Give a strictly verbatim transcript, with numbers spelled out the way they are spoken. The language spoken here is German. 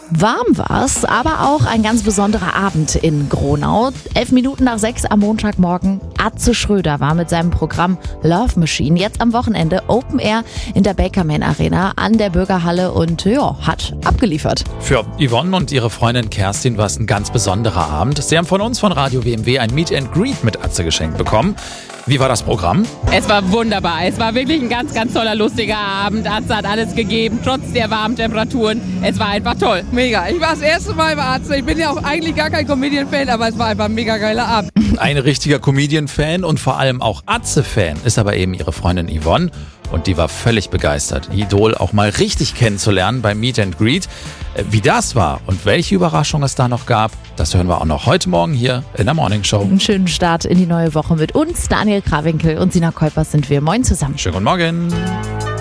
Warm war's, aber auch ein ganz besonderer Abend in Gronau. Elf Minuten nach sechs am Montagmorgen. Atze Schröder war mit seinem Programm Love Machine jetzt am Wochenende Open Air in der Bakerman Arena an der Bürgerhalle und ja, hat abgeliefert. Für Yvonne und ihre Freundin Kerstin war es ein ganz besonderer Abend. Sie haben von uns von Radio W M W ein Meet and Greet mit Atze geschenkt bekommen. Wie war das Programm? Es war wunderbar. Es war wirklich ein ganz, ganz toller, lustiger Abend. Atze hat alles gegeben, trotz der warmen Temperaturen. Es war einfach toll. Mega. Ich war das erste Mal bei Atze. Ich bin ja auch eigentlich gar kein Comedian-Fan, aber es war einfach ein mega geiler Abend. Ein richtiger Comedian-Fan und vor allem auch Atze-Fan ist aber eben ihre Freundin Yvonne. Und die war völlig begeistert, Idol auch mal richtig kennenzulernen beim Meet and Greet. Wie das war und welche Überraschung es da noch gab, das hören wir auch noch heute Morgen hier in der Morning Show. Einen schönen Start in die neue Woche mit uns. Daniel Krawinkel und Sina Kuipers sind wir. Moin zusammen. Schönen guten Morgen.